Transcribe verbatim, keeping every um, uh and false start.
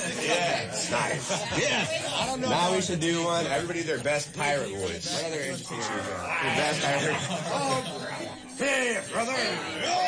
Yeah, nice. Yeah. I don't know. Now we should do one. Everybody their best pirate voice. What other interesting shows are there? Your best pirate. Hey, brother.